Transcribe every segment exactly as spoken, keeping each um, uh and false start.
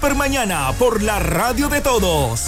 Per mañana por la radio de todos.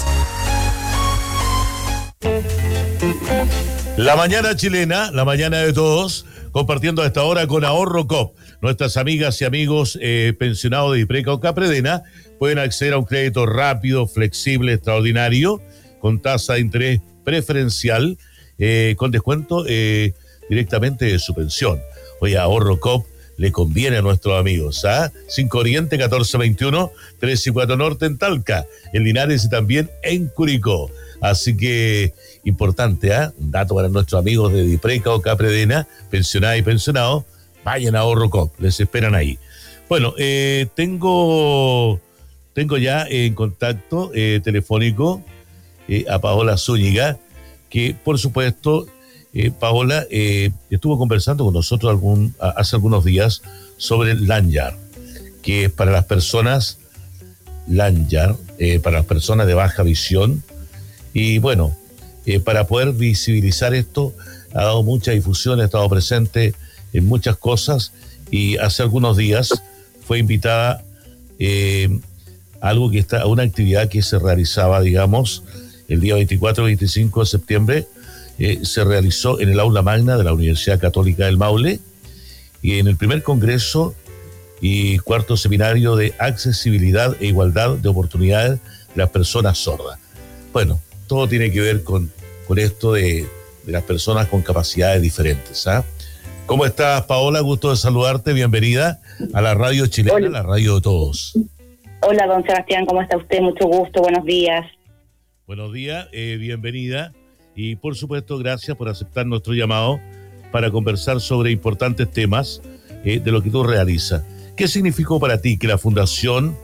La mañana chilena, la mañana de todos, compartiendo a esta hora con Ahorro Cop. Nuestras amigas y amigos eh, pensionados de Ipreca o Capredena pueden acceder a un crédito rápido, flexible, extraordinario, con tasa de interés preferencial, eh, con descuento eh, directamente de su pensión. Oye, Ahorro Cop le conviene a nuestros amigos, ¿ah? cinco Oriente, catorce veintiuno, tres y cuatro Norte en Talca, en Linares y también en Curicó. Así que, importante, ¿ah? Un dato para nuestros amigos de Ipreca o Capredena, pensionadas y pensionados, vayan a Ahorro Cop, les esperan ahí. Bueno, eh, tengo, tengo ya en contacto eh, telefónico eh, a Paola Zúñiga, que por supuesto... Eh, Paola eh, estuvo conversando con nosotros algún, hace algunos días sobre el Lanyard, que es para las personas, Lanyard, eh, para las personas de baja visión. Y bueno, eh, para poder visibilizar esto, ha dado mucha difusión, ha estado presente en muchas cosas y hace algunos días fue invitada eh, a algo que está, a una actividad que se realizaba, digamos, el día veinticuatro y veinticinco de septiembre. Eh, se realizó en el aula magna de la Universidad Católica del Maule y en el primer congreso y cuarto seminario de accesibilidad e igualdad de oportunidades de las personas sordas. Bueno, todo tiene que ver con, con esto de, de las personas con capacidades diferentes, ¿ah? ¿Cómo estás, Paola? Gusto de saludarte, bienvenida a la radio chilena, Hola. La radio de todos. Hola, don Sebastián, ¿cómo está usted? Mucho gusto, buenos días. Buenos días, eh, bienvenida. Y por supuesto, gracias por aceptar nuestro llamado para conversar sobre importantes temas eh, de lo que tú realizas. ¿Qué significó para ti que la Fundación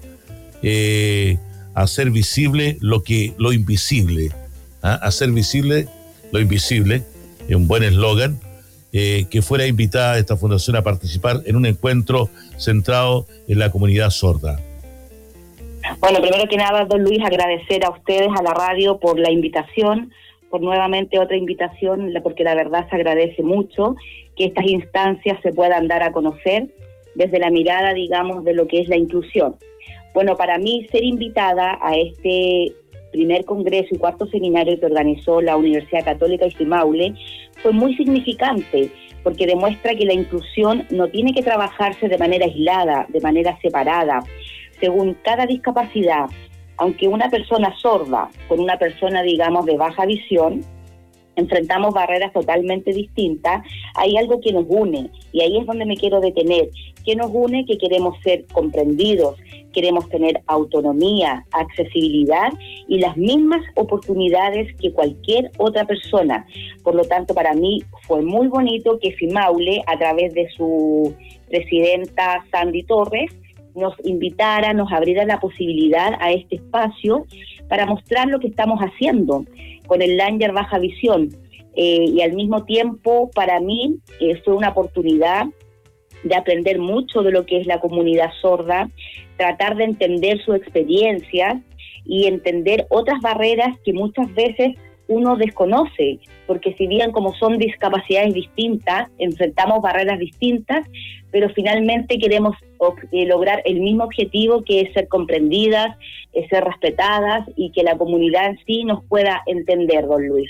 eh, hacer visible lo que lo invisible, ¿ah? hacer visible lo invisible, es un buen eslogan, eh, que fuera invitada esta fundación a participar en un encuentro centrado en la comunidad sorda? Bueno, primero que nada, don Luis, agradecer a ustedes, a la radio, por la invitación, por nuevamente otra invitación, porque la verdad se agradece mucho que estas instancias se puedan dar a conocer desde la mirada, digamos, de lo que es la inclusión. Bueno, para mí ser invitada a este primer congreso y cuarto seminario que organizó la Universidad Católica de Maule fue muy significante, porque demuestra que la inclusión no tiene que trabajarse de manera aislada, de manera separada, según cada discapacidad. Aunque una persona sorda con una persona, digamos, de baja visión, enfrentamos barreras totalmente distintas, hay algo que nos une, y ahí es donde me quiero detener. ¿Qué nos une? Que queremos ser comprendidos, queremos tener autonomía, accesibilidad y las mismas oportunidades que cualquier otra persona. Por lo tanto, para mí fue muy bonito que FIMAULE, a través de su presidenta Sandy Torres, nos invitara, nos abriera la posibilidad a este espacio para mostrar lo que estamos haciendo con el Lanyard Baja Visión. Eh, y al mismo tiempo, para mí, eh, fue una oportunidad de aprender mucho de lo que es la comunidad sorda, tratar de entender su experiencia y entender otras barreras que muchas veces uno desconoce, porque si bien como son discapacidades distintas, enfrentamos barreras distintas, pero finalmente queremos eh, lograr el mismo objetivo, que es ser comprendidas, es ser respetadas y que la comunidad en sí nos pueda entender, don Luis.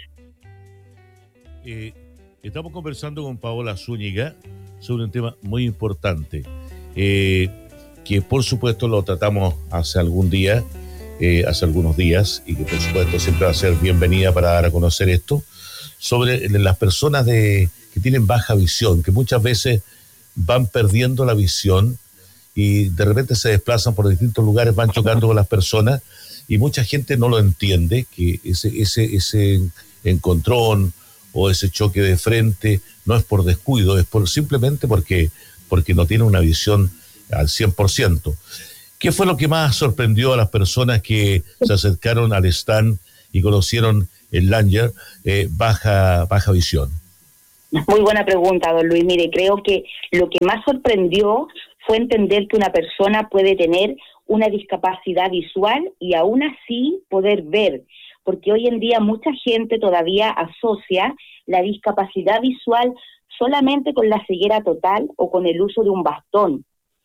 Eh, estamos conversando con Paola Zúñiga sobre un tema muy importante, eh, que por supuesto lo tratamos hace algún día, Eh, hace algunos días, y que por supuesto siempre va a ser bienvenida para dar a conocer esto, sobre las personas de, que tienen baja visión, que muchas veces van perdiendo la visión y de repente se desplazan por distintos lugares, van chocando con las personas y mucha gente no lo entiende, que ese, ese, ese encontrón o ese choque de frente no es por descuido, es por simplemente porque, porque no tiene una visión al cien por ciento. ¿Qué fue lo que más sorprendió a las personas que se acercaron al stand y conocieron el Lanyard eh, baja, baja visión? Muy buena pregunta, don Luis. Mire, creo que lo que más sorprendió fue entender que una persona puede tener una discapacidad visual y aún así poder ver, porque hoy en día mucha gente todavía asocia la discapacidad visual solamente con la ceguera total o con el uso de un bastón.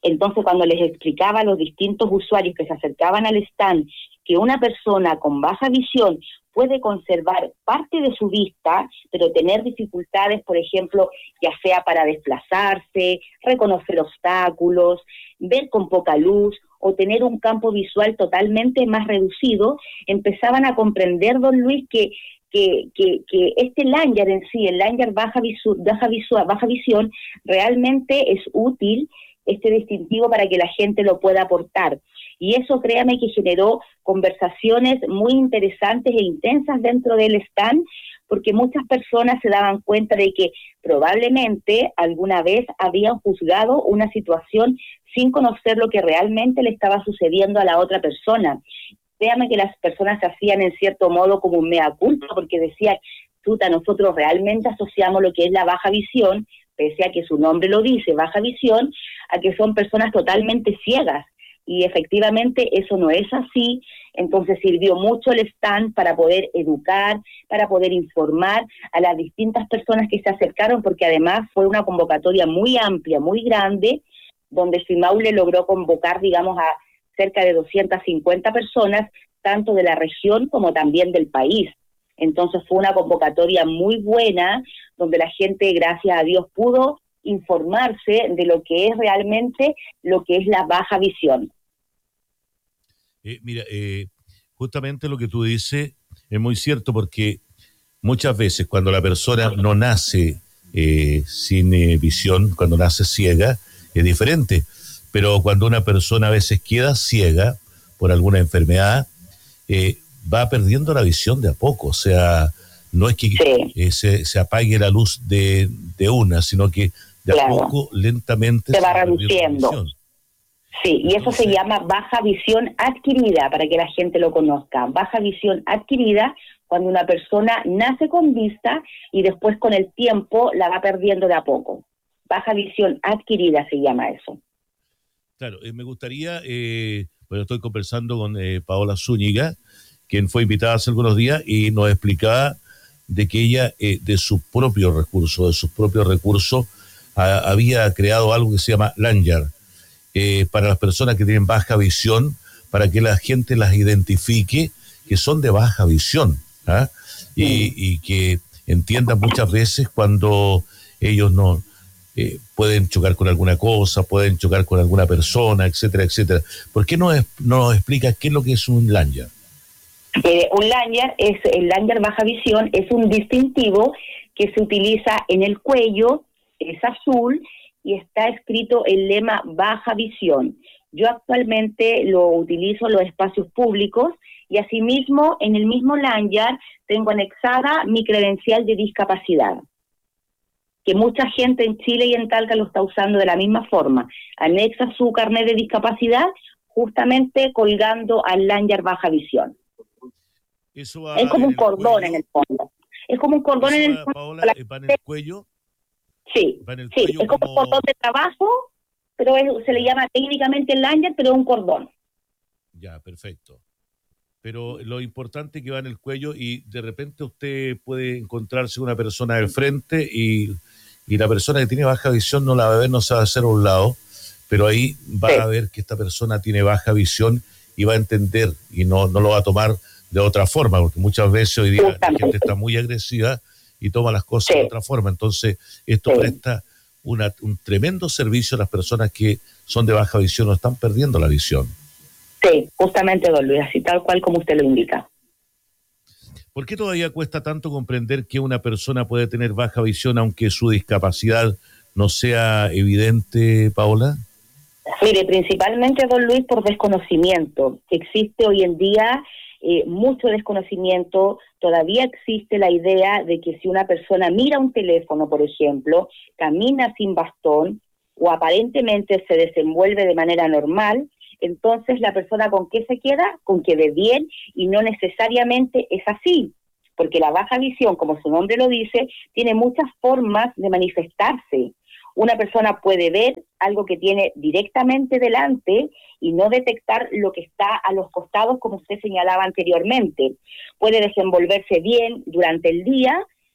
Entonces, cuando les explicaba a los distintos usuarios que se acercaban al stand que una persona con baja visión puede conservar parte de su vista, pero tener dificultades, por ejemplo, ya sea para desplazarse, reconocer obstáculos, ver con poca luz o tener un campo visual totalmente más reducido, empezaban a comprender, don Luis, que que, que, que este lanyard en sí, el lanyard baja, visu, baja, visual, baja visión, realmente es útil, este distintivo, para que la gente lo pueda aportar. Y eso, créame, que generó conversaciones muy interesantes e intensas dentro del stand, porque muchas personas se daban cuenta de que probablemente alguna vez habían juzgado una situación sin conocer lo que realmente le estaba sucediendo a la otra persona. Créame que las personas se hacían en cierto modo como un mea culpa, porque decían, puta, nosotros realmente asociamos lo que es la baja visión, pese a que su nombre lo dice, baja visión, a que son personas totalmente ciegas. Y efectivamente eso no es así. Entonces sirvió mucho el stand para poder educar, para poder informar a las distintas personas que se acercaron, porque además fue una convocatoria muy amplia, muy grande, donde FIMAULE logró convocar, digamos, a cerca de doscientas cincuenta personas, tanto de la región como también del país. Entonces fue una convocatoria muy buena, donde la gente, gracias a Dios, pudo informarse de lo que es realmente lo que es la baja visión. Eh, mira, eh, justamente lo que tú dices es muy cierto, porque muchas veces cuando la persona no nace eh, sin eh, visión, cuando nace ciega, es diferente. Pero cuando una persona a veces queda ciega por alguna enfermedad, eh, va perdiendo la visión de a poco. O sea, no es que sí. eh, se, se apague la luz de, de una, sino que de claro. a poco, lentamente se, se va reduciendo. Sí, y Entonces, eso se llama baja visión adquirida, para que la gente lo conozca. Baja visión adquirida, cuando una persona nace con vista y después con el tiempo la va perdiendo de a poco. Baja visión adquirida se llama eso. Claro, eh, me gustaría, eh, bueno, estoy conversando con eh, Paola Zúñiga, quien fue invitada hace algunos días y nos explicaba de que ella, eh, de sus propios recursos, de sus propios recursos, a, había creado algo que se llama lanyard, eh, para las personas que tienen baja visión, para que la gente las identifique que son de baja visión, ¿ah? y, y que entiendan muchas veces cuando ellos no... Eh, pueden chocar con alguna cosa, pueden chocar con alguna persona, etcétera, etcétera. ¿Por qué no, es, no nos explicas qué es lo que es un lanyard? Eh, un lanyard es, el lanyard baja visión es un distintivo que se utiliza en el cuello, es azul y está escrito el lema baja visión. Yo actualmente lo utilizo en los espacios públicos y asimismo en el mismo lanyard tengo anexada mi credencial de discapacidad, que mucha gente en Chile y en Talca lo está usando de la misma forma. Anexa su carnet de discapacidad justamente colgando al lanyard baja visión. Eso va es como un cordón cuello. en el fondo. Es como un cordón Eso en el va, fondo. Paola, ¿va en el cuello? Sí, ¿Va en el sí, cuello es como, como un cordón de trabajo, pero es, se le llama técnicamente el lanyard, pero es un cordón. Ya, perfecto. Pero lo importante es que va en el cuello y de repente usted puede encontrarse con una persona del frente y, y la persona que tiene baja visión no la va a ver, no se va a hacer a un lado, pero ahí va sí. a ver que esta persona tiene baja visión y va a entender y no, no lo va a tomar de otra forma, porque muchas veces hoy día la gente está muy agresiva y toma las cosas sí. de otra forma. Entonces esto sí. presta una, un tremendo servicio a las personas que son de baja visión o están perdiendo la visión. Sí, justamente, don Luis, así tal cual como usted lo indica. ¿Por qué todavía cuesta tanto comprender que una persona puede tener baja visión aunque su discapacidad no sea evidente, Paola? Mire, principalmente, don Luis, por desconocimiento. Existe hoy en día eh, mucho desconocimiento. Todavía existe la idea de que si una persona mira un teléfono, por ejemplo, camina sin bastón o aparentemente se desenvuelve de manera normal, entonces la persona ¿con qué se queda? Con que ve bien, y no necesariamente es así, porque la baja visión, como su nombre lo dice, tiene muchas formas de manifestarse. Una persona puede ver algo que tiene directamente delante y no detectar lo que está a los costados, como usted señalaba anteriormente. Puede desenvolverse bien durante el día,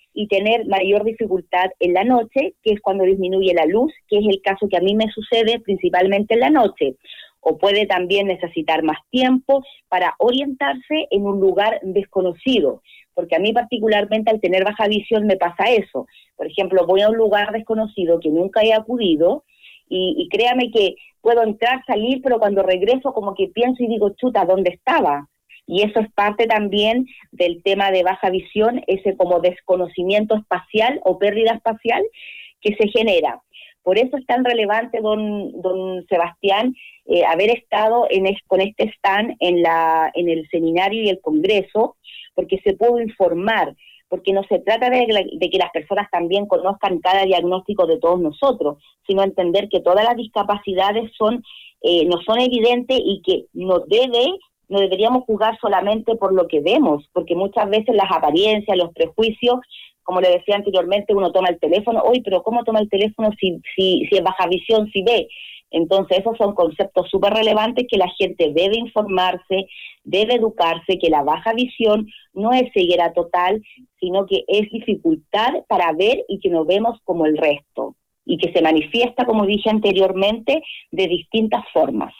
y tener mayor dificultad en la noche, que es cuando disminuye la luz, que es el caso que a mí me sucede principalmente en la noche. O puede también necesitar más tiempo para orientarse en un lugar desconocido, porque a mí particularmente al tener baja visión me pasa eso. Por ejemplo, voy a un lugar desconocido que nunca he acudido y, y créame que puedo entrar, salir, pero cuando regreso como que pienso y digo, chuta, ¿dónde estaba? Y eso es parte también del tema de baja visión, ese como desconocimiento espacial o pérdida espacial que se genera. Por eso es tan relevante, don, don Sebastián, eh, haber estado en es, con este stand en, la, en el seminario y el congreso, porque se pudo informar, porque no se trata de, de que las personas también conozcan cada diagnóstico de todos nosotros, sino entender que todas las discapacidades son eh, no son evidentes y que no debe... no deberíamos juzgar solamente por lo que vemos, porque muchas veces las apariencias, los prejuicios, como le decía anteriormente, uno toma el teléfono, oye, pero ¿cómo toma el teléfono si, si, si es baja visión, si ve? Entonces esos son conceptos súper relevantes que la gente debe informarse, debe educarse, que la baja visión no es ceguera total, sino que es dificultad para ver y que no vemos como el resto, y que se manifiesta, como dije anteriormente, de distintas formas.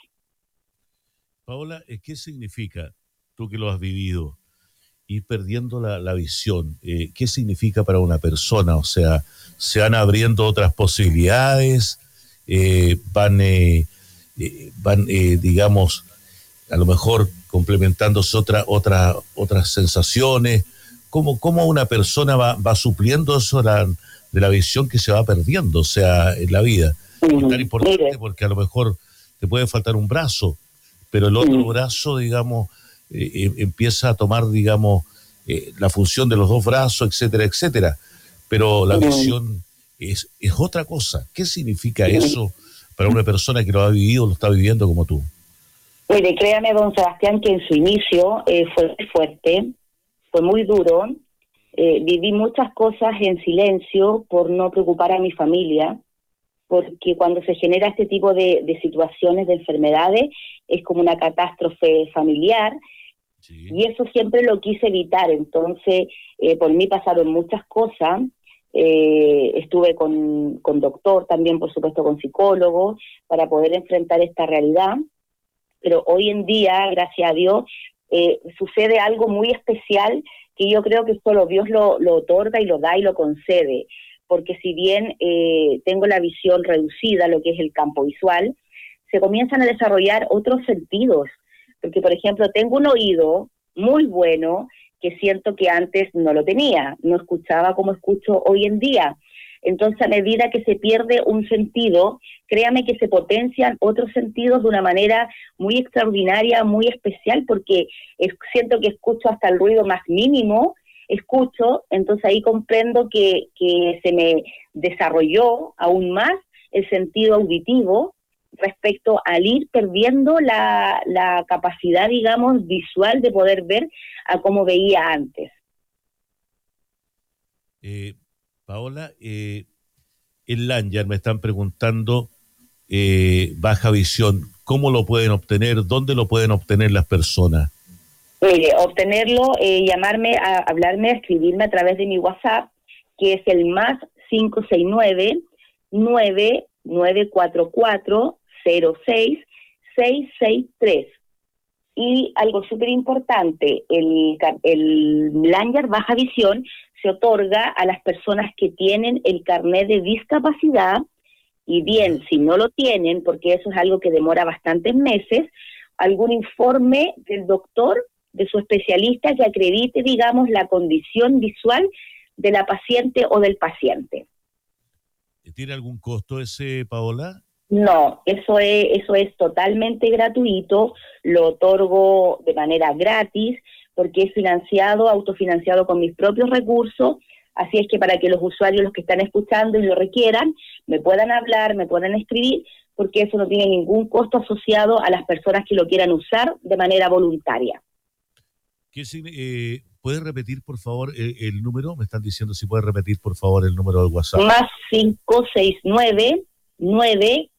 Paola, ¿qué significa, tú que lo has vivido, ir perdiendo la, la visión? Eh, ¿Qué significa para una persona? O sea, ¿se van abriendo otras posibilidades? Eh, ¿Van, eh, eh, van eh, digamos, a lo mejor complementándose otra, otra, otras sensaciones? ¿Cómo, cómo una persona va, va supliendo eso la, de la visión que se va perdiendo, o sea, en la vida? Uh-huh. Es tan importante porque a lo mejor te puede faltar un brazo, pero el otro brazo, digamos, eh, empieza a tomar, digamos, eh, la función de los dos brazos, etcétera, etcétera. Pero la visión es, es otra cosa. ¿Qué significa eso para una persona que lo ha vivido, lo está viviendo como tú? Mire, créame, don Sebastián, que en su inicio eh, fue fuerte, fue muy duro. Eh, viví muchas cosas en silencio por no preocupar a mi familia, porque cuando se genera este tipo de, de situaciones, de enfermedades, es como una catástrofe familiar, sí. Y eso siempre lo quise evitar. Entonces, eh, por mí pasaron muchas cosas, eh, estuve con, con doctor, también por supuesto con psicólogo, para poder enfrentar esta realidad, pero hoy en día, gracias a Dios, eh, sucede algo muy especial que yo creo que solo Dios lo, lo otorga y lo da y lo concede, porque si bien eh, tengo la visión reducida, lo que es el campo visual, se comienzan a desarrollar otros sentidos, porque por ejemplo tengo un oído muy bueno que siento que antes no lo tenía, no escuchaba como escucho hoy en día. Entonces a medida que se pierde un sentido, créame que se potencian otros sentidos de una manera muy extraordinaria, muy especial, porque es, siento que escucho hasta el ruido más mínimo, escucho, entonces ahí comprendo que, que se me desarrolló aún más el sentido auditivo respecto al ir perdiendo la, la capacidad, digamos, visual de poder ver a como veía antes. Eh, Paola, eh, en Lanyard me están preguntando eh, baja visión, ¿cómo lo pueden obtener? ¿Dónde lo pueden obtener las personas? Mire, obtenerlo, eh, llamarme, a hablarme, a escribirme a través de mi WhatsApp, que es el más cinco seis nueve, nueve nueve cuatro cuatro, cero seis, seis seis tres. Y algo súper importante, el, el Lanyard Baja Visión se otorga a las personas que tienen el carnet de discapacidad, y bien, si no lo tienen, porque eso es algo que demora bastantes meses, algún informe del doctor, de su especialista, que acredite, digamos, la condición visual de la paciente o del paciente. ¿Tiene algún costo ese, Paola? No, eso es, eso es totalmente gratuito, lo otorgo de manera gratis, porque es financiado, autofinanciado con mis propios recursos, así es que para que los usuarios, los que están escuchando y lo requieran, me puedan hablar, me puedan escribir, porque eso no tiene ningún costo asociado a las personas que lo quieran usar de manera voluntaria. ¿Qué, eh, ¿Puedes repetir, por favor, el, el número? Me están diciendo si puedes repetir, por favor, el número del WhatsApp. Más cinco seis nueve, nueve